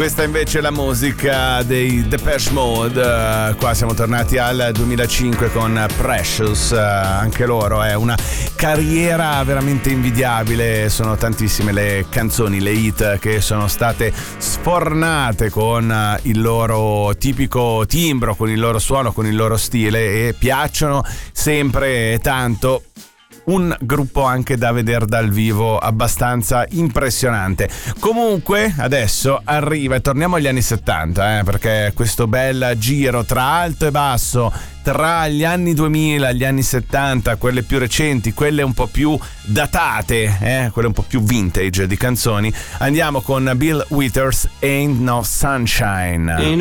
Questa invece è la musica dei Depeche Mode. Qua siamo tornati al 2005 con Precious. Anche loro è una carriera veramente invidiabile. Sono tantissime le canzoni, le hit che sono state sfornate con il loro tipico timbro, con il loro suono, con il loro stile, e piacciono sempre tanto. Un gruppo anche da vedere dal vivo abbastanza impressionante. Comunque adesso arriva, e torniamo agli anni 70, perché questo bel giro tra alto e basso, tra gli anni 2000 e gli anni 70, quelle più recenti, quelle un po' più datate, quelle un po' più vintage di canzoni. Andiamo con Bill Withers, Ain't No Sunshine. Ain't